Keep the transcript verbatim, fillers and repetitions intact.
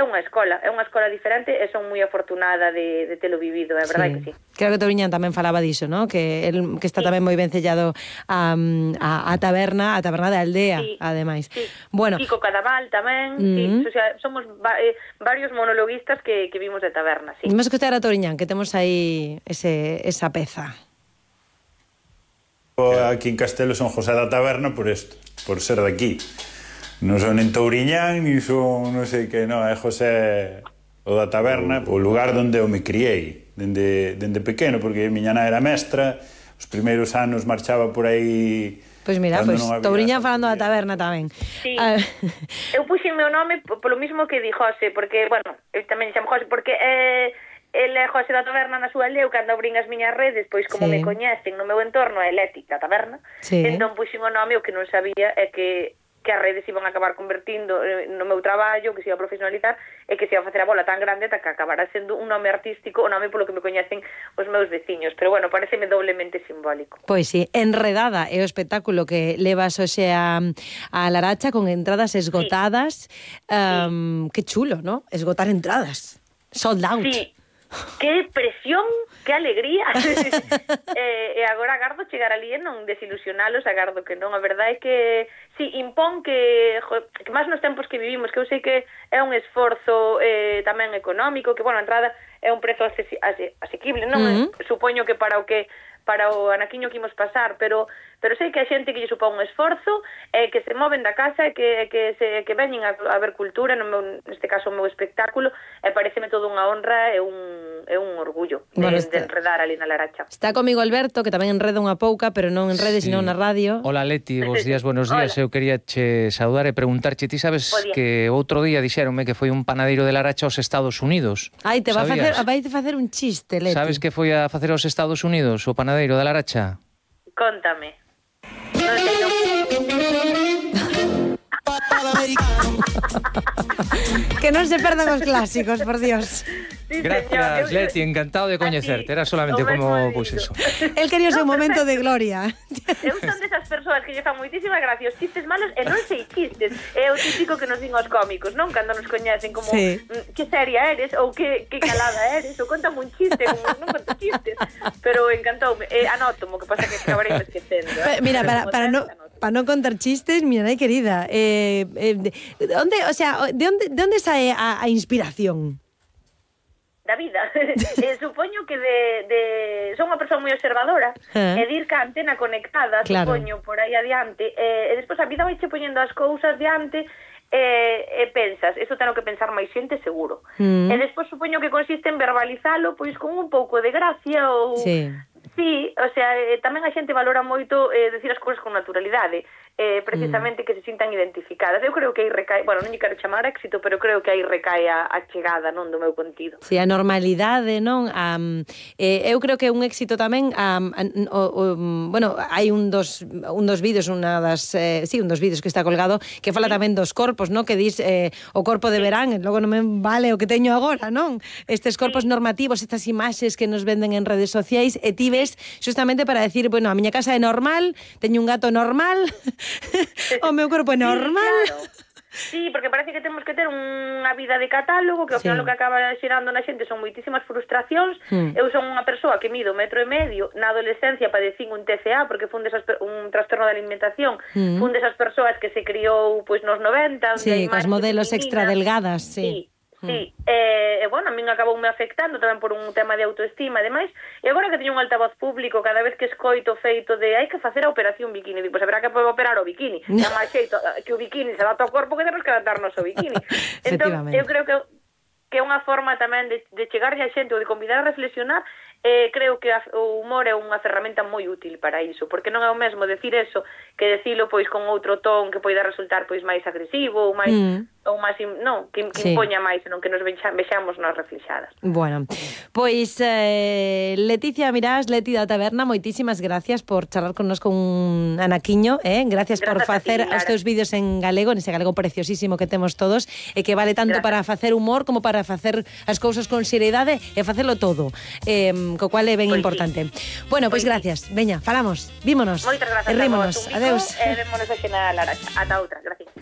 unha escola, é unha escola diferente e son moi afortunada de, de telo vivido, é verdade que sí. Creo que Touriñán tamén falaba diso, ¿no? Que el, que está sí. tamén moi ben sellado a, a, a taberna, a taberna de aldea, sí. ademais. Sí. Bueno, Kiko Cadaval tamén, uh-huh. sí, o sea, somos va, eh, varios monologuistas que, que vimos de taberna, sí. Imos que estar a Touriñán, que temos aí ese, esa peza. Aquí en Castelo son José da Taberna por isto, por ser de aquí. Non son en Touriñán, ni son, non sei que, non, é José o da Taberna, o lugar onde eu me criei, dende, dende pequeno, porque miña nai era mestra, os primeiros anos marchaba por aí... Pois mira, pois Touriñán falando da taberna tamén. Sí, uh... eu puxen meu nome polo mismo que di José, porque, bueno, eu tamén chamo José, porque... Eh, el é José da Taberna na súa aldea, eu cando abrín as miñas redes, pois como sí. me coñecen no meu entorno é Leti da Taberna, sí. entón puxen o nome, o que non sabía é que que as redes iban a acabar convertindo no meu traballo, que se iba a profesionalizar e que se iba a facer a bola tan grande que acabará sendo un nome artístico, o nome polo que me coñecen os meus veciños, pero bueno, pareceme doblemente simbólico. Pois sí, Enredada é o espectáculo que levas hoxe a, a Laracha con entradas esgotadas, sí. um, sí. que chulo, ¿no? Esgotar entradas, sold out. Sí. Que presión, que alegría. e, e agora agardo chegar ali e non desilusionalos, agardo que non. A verdade é que si, impón que, jo, que máis nos tempos que vivimos, que eu sei que é un esforzo eh, tamén económico, que, bueno, a entrada é un prezo ase, ase, asequible, non? Uh-huh. Supoño que para o que para o anaquiño que imos pasar, pero pero sei que a xente que lle supón un esforzo, eh, que se moven da casa e que, que, se, que veñen a, a ver cultura, no meu, neste caso o meu espectáculo, e pareceme todo unha honra e un, e un orgullo de, bueno, de enredar ali na Laracha. Está comigo Alberto, que tamén enreda unha pouca, pero non en redes, sí. sino na radio. Hola Leti, bons días, buenos días. Eu quería che saudar e preguntarche, ti sabes que outro día dixéronme que foi un panadeiro de Laracha aos Estados Unidos. Ai, te va a facer, vai te facer un chiste, Leti. Sabes que foi a facer aos Estados Unidos o panadeiro de Laracha? Contame. Non teño... Que non se perdan os clásicos, por Dios. Sí, gracias, señor. Leti, encantado de coñecerte. Era solamente como, pois pues, eso. El quería o seu no, momento de gloria. Eu son desas persoas que lle fan moitísima gracia os chistes malos e non sei chistes. É o típico que nos din os cómicos, non? Cando nos coñecen como sí. que seria eres ou que, que calada eres ou contame un chiste, como non conto chistes. Pero encantoume. Eh, anoto, o que pasa que acabarei me esquecendo. Eh? Mira, para, para no... Para non contar chistes, mira, nai querida, eh, eh, de, de onde, o sea, de onde, de onde sae a, a inspiración? Da vida. eh, supoño que de, de son unha persoa moi observadora, eh? e dir que a antena conectada, claro. supoño, por aí adiante, eh, e despois a vida vai che poñendo as cousas diante, e, e pensas, isto tenho que pensar máis xente seguro. Mm. E despois supoño que consiste en verbalizalo, pois con un pouco de gracia ou... Sí. Sí, o sea, eh, tamén a xente valora moito eh, decir as cousas con naturalidade, eh, precisamente mm. que se sintan identificadas. Eu creo que aí recae, bueno, non lle quero chamar éxito, pero creo que aí recae a, a chegada, non, do meu contido. Sí, a normalidade, non? Um, eh, eu creo que un éxito tamén, um, o, o, bueno, hai un dos, un dos vídeos, unha das, eh, sí, un dos vídeos que está colgado, que fala sí. tamén dos corpos, non? Que dis eh, o corpo de verán, e logo non me vale o que teño agora, non? Estes corpos sí. normativos, estas imaxes que nos venden en redes sociais, e ti ves justamente para decir, bueno, a miña casa é normal, teño un gato normal, o meu corpo é normal. Sí, claro. Sí, porque parece que temos que ter unha vida de catálogo, que ao final sí. o que acaba xerando na xente son moitísimas frustracións. Hmm. Eu son unha persoa que mido metro e medio, na adolescencia padecín un T C A, porque fun desas, un trastorno de alimentación, hmm. fun desas persoas que se criou pois nos noventa. Sí, cos modelos extra delgadas, sí. Sí. Sí, e, eh, bueno, a min acaboume afectando tamén por un tema de autoestima e demais, e agora que teño un altavoz público, cada vez que escoito feito de hai que facer a operación bikini, digo, pois haberá que poder operar o bikini, no. e máis xeito que o bikini se adapta ao corpo que temos que adaptarnos ao bikini. Entón, eu creo que que é unha forma tamén de, de chegarlle a xente ou de convidar a reflexionar, eh, creo que a, o humor é unha ferramenta moi útil para iso, porque non é o mesmo decir eso que decilo pois con outro ton que poida resultar pois máis agresivo ou máis mm. ou máis, non, que, que sí. impoña máis, senón que nos vexamos nos reflexadas. Bueno, pois eh, Leticia Mirás, Leti da Taberna, moitísimas gracias por charlar connosco un anaquiño, eh? gracias, gracias por facer ti, os teus vídeos en galego, nese galego preciosísimo que temos todos, e que vale tanto gracias. Para facer humor como para facer as cousas con seriedade e facelo todo, eh, co cual é ben pois importante. Sí. Bueno, pois, pois gracias, veña, falamos, vímonos, moitas gracias, e rímonos, adeus. E vémonos hoxe na Laracha, ata outra, gracias.